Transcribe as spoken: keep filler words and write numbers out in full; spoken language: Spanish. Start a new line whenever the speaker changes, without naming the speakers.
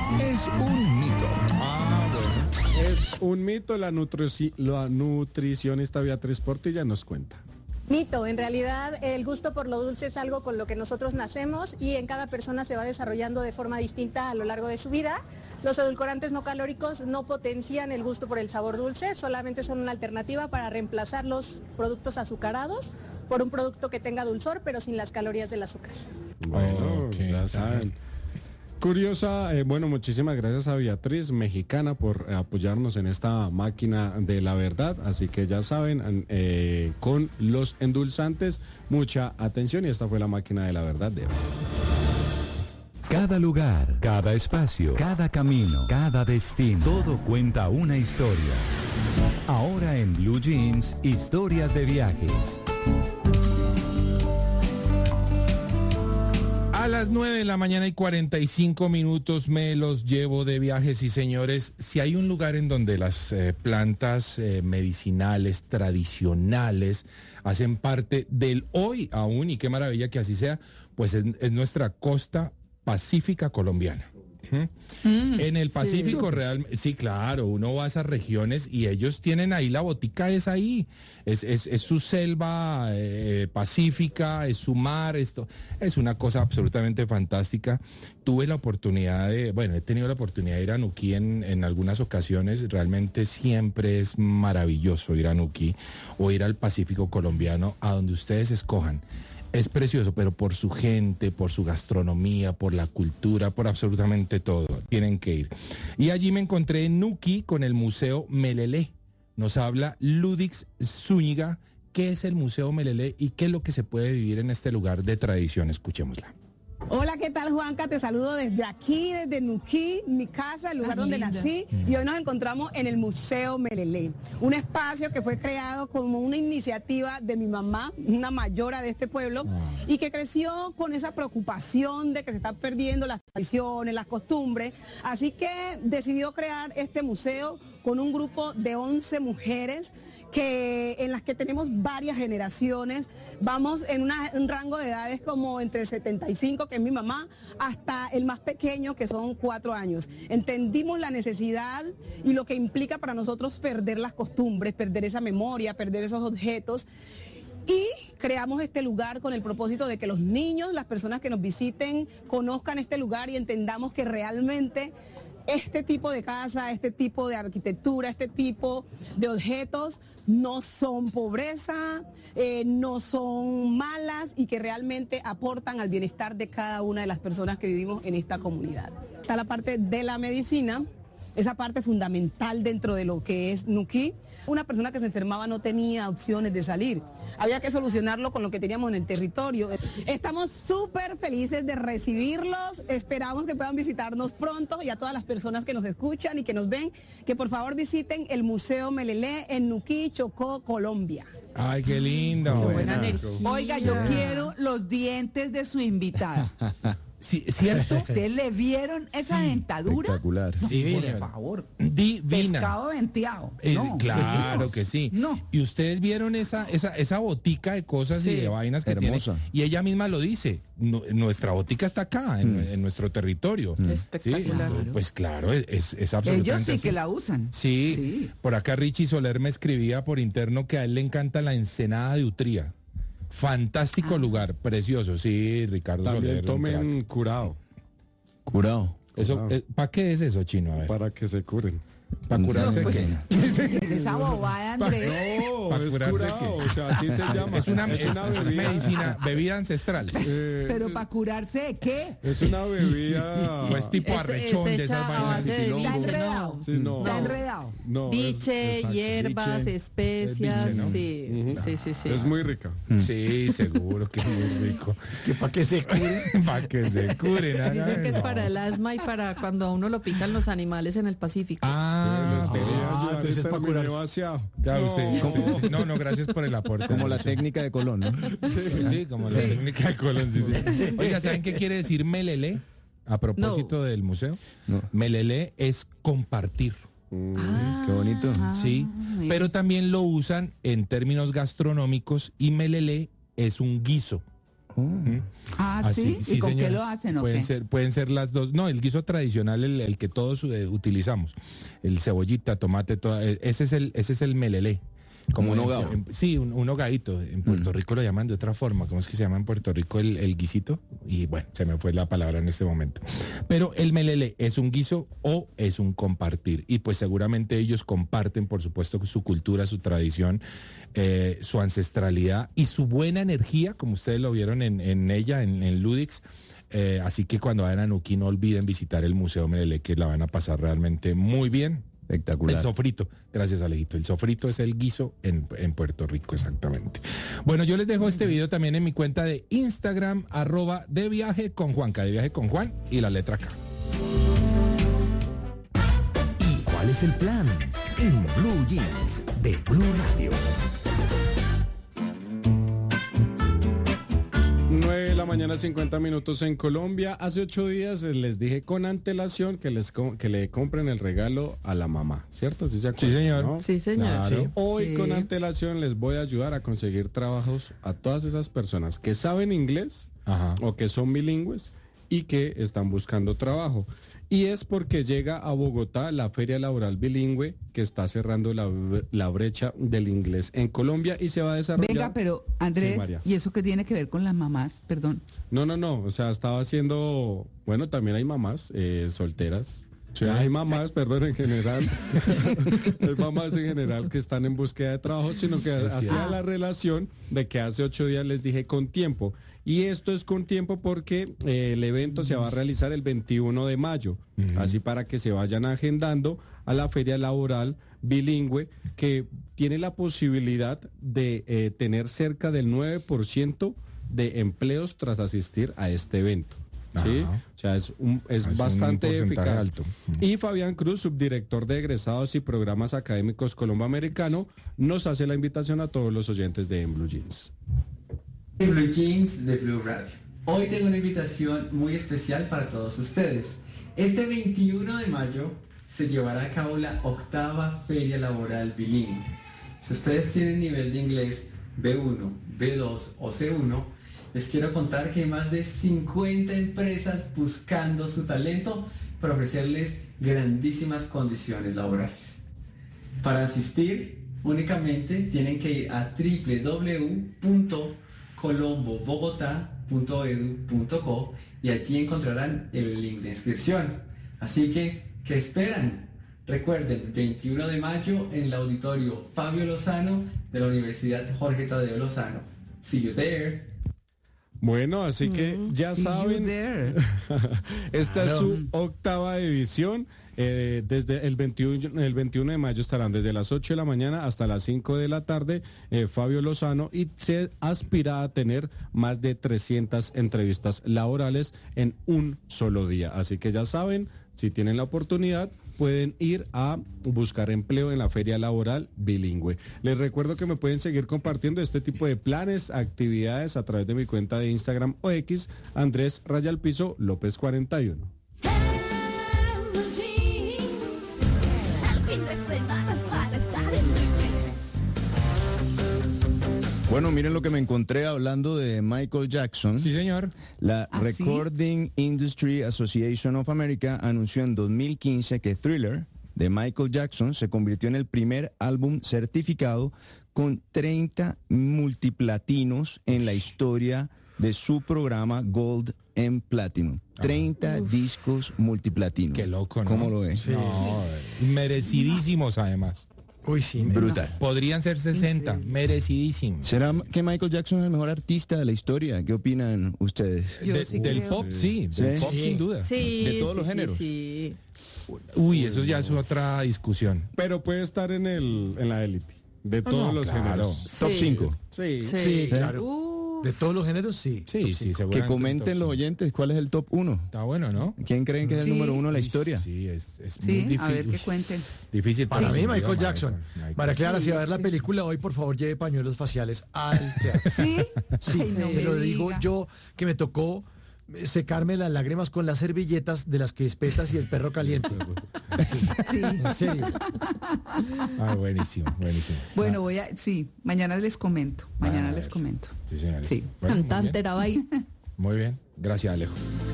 es un mito.
Ah, bueno. Es un mito, la, nutrici- la nutricionista Beatriz Portilla nos cuenta.
Mito, en realidad el gusto por lo dulce es algo con lo que nosotros nacemos y en cada persona se va desarrollando de forma distinta a lo largo de su vida. Los edulcorantes no calóricos no potencian el gusto por el sabor dulce, solamente son una alternativa para reemplazar los productos azucarados por un producto que tenga dulzor pero sin las calorías del azúcar.
Bueno,
Okay,
ya saben. Curiosa, eh, bueno, muchísimas gracias a Beatriz, mexicana, por eh, apoyarnos en esta máquina de la verdad. Así que ya saben, eh, con los endulzantes, mucha atención. Y esta fue la máquina de la verdad de hoy.
Cada lugar, cada espacio, cada camino, cada destino, todo cuenta una historia. Ahora en Blue Jeans, historias de viajes.
A las nueve de la mañana y cuarenta y cinco minutos me los llevo de viajes y señores, si hay un lugar en donde las eh, plantas eh, medicinales, tradicionales, hacen parte del hoy aún, y qué maravilla que así sea, pues es, es nuestra costa pacífica colombiana. Mm, en el Pacífico, sí. Real, sí, claro, uno va a esas regiones y ellos tienen ahí, la botica es ahí, es, es, es su selva eh, pacífica, es su mar, esto es una cosa absolutamente fantástica. Tuve la oportunidad de, bueno, he tenido la oportunidad de ir a Nuquí en, en algunas ocasiones, realmente siempre es maravilloso ir a Nuquí o ir al Pacífico colombiano, a donde ustedes escojan. Es precioso, pero por su gente, por su gastronomía, por la cultura, por absolutamente todo. Tienen que ir. Y allí me encontré en Nuquí con el Museo Melelé. Nos habla Ludix Zúñiga. ¿Qué es el Museo Melelé y qué es lo que se puede vivir en este lugar de tradición? Escuchémosla.
Hola, ¿qué tal, Juanca? Te saludo desde aquí, desde Nuquí, mi casa, el lugar Ay, donde linda. nací, y hoy nos encontramos en el Museo Melelé, un espacio que fue creado como una iniciativa de mi mamá, una mayora de este pueblo, y que creció con esa preocupación de que se están perdiendo las tradiciones, las costumbres, así que decidió crear este museo con un grupo de once mujeres que en las que tenemos varias generaciones, vamos en una, un rango de edades como entre setenta y cinco, que es mi mamá, hasta el más pequeño, que son cuatro años. Entendimos la necesidad y lo que implica para nosotros perder las costumbres, perder esa memoria, perder esos objetos, y creamos este lugar con el propósito de que los niños, las personas que nos visiten, conozcan este lugar y entendamos que realmente este tipo de casa, este tipo de arquitectura, este tipo de objetos no son pobreza, eh, no son malas y que realmente aportan al bienestar de cada una de las personas que vivimos en esta comunidad. Está la parte de la medicina, esa parte fundamental dentro de lo que es Nuquí. Una persona que se enfermaba no tenía opciones de salir. Había que solucionarlo con lo que teníamos en el territorio. Estamos súper felices de recibirlos. Esperamos que puedan visitarnos pronto, y a todas las personas que nos escuchan y que nos ven, que por favor visiten el Museo Melelé en Nuquí, Chocó, Colombia.
Ay, qué lindo.
Qué buena energía. Oiga, yo quiero los dientes de su invitada.
Sí, ¿cierto?
¿Ustedes le vieron esa sí, dentadura?
Espectacular.
No,
Sí,
por
señor.
favor.
Divina.
Pescado venteado.
Es,
no,
claro
Dios.
que sí.
No.
Y ustedes vieron esa esa esa botica de cosas sí, y de vainas que
hermosa.
tiene. Y ella misma lo dice. No, nuestra botica está acá, en, mm. en nuestro territorio.
Mm. Espectacular.
Sí, pues claro, es, es absolutamente
Ellos sí
así.
que la usan.
Sí,
sí.
Por acá Richie Soler me escribía por interno que a él le encanta la Ensenada de Utría. Fantástico ah. lugar, precioso. Sí, Ricardo
También
Soler.
tomen curado.
Curado. Eso, eh, ¿para qué es eso, Chino? A ver.
Para que se curen.
¿Para curarse
no, pues,
qué?
Es esa bobada, Andrés.
No,
¿Para
es
curarse
curado,
qué?
o sea, así se llama.
Es una,
es
es,
una
es
bebida.
medicina, bebida ancestral.
Eh,
Pero para curarse de qué?
Es una bebida.
Pues tipo
Es-
arrechón
es
de esas
hecha a
vainas.
base de
Está
biche,
enredado.
no.
Sí, no.
Está enredado.
No,
Biche,
es- exacto.
hierbas,
Biche.
especias,
Es biche, ¿no?
sí,
Ujú.
sí, sí, sí.
Es muy rica.
Sí, seguro que es muy rico.
Es que para que se cure.
Para que se curen.
Dicen que es
no.
para el asma y para cuando a uno lo pican los animales en el Pacífico.
Ah,
Les quería
ah,
ayudar,
entonces
pero
para
me
curarse.
vaciado.
ya
No.
usted, ¿cómo? No, no, gracias por el aporte.
Como la
Lucho.
técnica de Colón, ¿no?
Sí, sí, como la técnica de Colón. Sí, sí. Oiga, ¿saben qué quiere decir melelé? A propósito
No.
del museo.
No.
Melelé es compartir.
Ah,
Qué bonito.
Sí,
mira.
pero también lo usan en términos gastronómicos y melelé es un guiso. ¿Mm?
Ah,
Así-
¿sí? ¿Y con qué
señora.
lo hacen o
pueden
qué?
ser Pueden ser las dos. No, el guiso tradicional, el, el que todos eh, utilizamos. El cebollita, tomate, toda, eh, ese es el ese es el melelé.
Como un
en-
hogao.
en- sí, un, un hogadito. En Puerto
Mm.
Rico lo llaman de otra forma. ¿Cómo es que se llama en Puerto Rico el, el guisito? Y bueno, se me fue la palabra en este momento. Pero el melelé es un guiso o es un compartir. Y pues seguramente ellos comparten, por supuesto, su cultura, su tradición, eh, su ancestralidad y su buena energía, como ustedes lo vieron en, en ella, en, en Ludix. Eh, así que cuando vayan a Nuquí no olviden visitar el Museo Melelé, que la van a pasar realmente muy bien.
Espectacular.
El sofrito, gracias Alejito. El sofrito es el guiso en, en Puerto Rico, exactamente. Bueno, yo les dejo este video también en mi cuenta de Instagram, arroba de viaje con Juanca, de viaje con Juan y la letra K.
¿Y cuál es el plan? En Blue Jeans de Blue Radio.
nueve de la mañana, cincuenta minutos en Colombia. Hace ocho días eh, les dije con antelación que les co- que le compren el regalo a la mamá, ¿cierto? ¿Sí se acuerdan,
señor.
no?
Sí, señor.
Claro.
Sí.
Hoy
Sí.
con antelación les voy a ayudar a conseguir trabajos a todas esas personas que saben inglés
Ajá.
o que son bilingües y que están buscando trabajo. Y es porque llega a Bogotá la Feria Laboral Bilingüe que está cerrando la, la brecha del inglés en Colombia y se va a desarrollar.
Venga, pero Andrés,
Sí, María.
¿y eso qué tiene que ver con las mamás? Perdón.
No, no, no, o sea, estaba haciendo, bueno, también hay mamás eh, solteras.
Sí.
Hay mamás, perdón, en general, hay mamás en general que están en búsqueda de trabajo, sino que
Es
hacía
cierto.
la relación de que hace ocho días les dije con tiempo. Y esto es con tiempo porque eh, el evento se va a realizar el veintiuno de mayo,
Ujú.
así para que se vayan agendando a la Feria Laboral Bilingüe, que tiene la posibilidad de eh, tener cerca del nueve por ciento de empleos tras asistir a este evento. ¿Sí?
Ajá.
O sea, es, un- es
Es un
bastante
porcentaje
eficaz.
alto. Mm.
Y Fabián Cruz, subdirector de egresados y programas académicos colomboamericano, nos hace la invitación a todos los oyentes de En Blue Jeans.
Blue Jeans de Blue Radio. Hoy tengo una invitación muy especial para todos ustedes. Este veintiuno de mayo se llevará a cabo la octava Feria Laboral Bilingüe. Si ustedes tienen nivel de inglés B uno, B dos o C uno, les quiero contar que hay más de cincuenta empresas buscando su talento para ofrecerles grandísimas condiciones laborales. Para asistir, únicamente tienen que ir a doble u doble u doble u punto colombo bogotá punto edu punto co y allí encontrarán el link de inscripción. Así que, ¿qué esperan? Recuerden, veintiuno de mayo en el auditorio Fabio Lozano de la Universidad Jorge Tadeo Lozano. See you there.
Bueno, así que ya
See you
saben,
there.
esta es
Claro.
su octava edición. Eh, desde el veintiuno, el veintiuno de mayo estarán desde las ocho de la mañana hasta las cinco de la tarde eh, Fabio Lozano, y se aspira a tener más de trescientas entrevistas laborales en un solo día. Así que ya saben, si tienen la oportunidad, pueden ir a buscar empleo en la Feria Laboral Bilingüe. Les recuerdo que me pueden seguir compartiendo este tipo de planes, actividades a través de mi cuenta de Instagram o X, Andrés Raya al Piso López cuarenta y uno.
Bueno, miren lo que me encontré hablando de Michael Jackson.
Sí, señor.
La
¿Ah, sí?
Recording Industry Association of America anunció en dos mil quince que Thriller de Michael Jackson se convirtió en el primer álbum certificado con treinta multiplatinos en la historia de su programa Gold and Platinum. treinta discos multiplatinos.
Qué loco, ¿no?
¿Cómo lo ves?
No, merecidísimos además.
Uy, sí.
Brutal.
Podrían ser sesenta, merecidísimos.
¿Será que Michael Jackson es el mejor artista de la historia? ¿Qué opinan ustedes?
Yo
De-
sí
del
creo.
pop, sí, del
Sí.
pop
Sí.
sin duda.
Sí,
De todos
sí,
los
sí,
géneros.
sí.
Uy, eso ya es otra discusión.
Pero puede estar en el en la élite de
No,
todos
no,
los
claro.
géneros.
Top
Sí.
cinco.
Sí.
Sí,
Sí, claro.
Uh,
De todos los géneros, sí.
Sí, sí,
Que
seguramente
comenten
un
los
top
oyentes cuál es el top uno.
Está bueno, ¿no?
¿Quién creen que es el
Sí.
número uno de la
Uy,
historia?
Sí, es, es muy
Sí,
difícil.
a ver qué
Uy,
cuenten.
Difícil
Para
sin
mí,
duda,
Michael Jackson.
Michael.
María Clara,
Sí,
si va a ver la
sí.
película hoy, por favor, lleve pañuelos faciales al teatro.
¿Sí?
Sí,
Ay, no
se
me
lo digo
diga.
yo, que me tocó secarme las lágrimas con las servilletas de las crispetas y el perro caliente.
Sí.
En serio.
Ah, buenísimo, buenísimo.
Bueno, voy a, sí, mañana les comento, mañana
Ah,
les comento.
Sí, señor.
Sí.
Bueno, muy bien.
Tantera va ahí.
Muy bien, gracias, Alejo.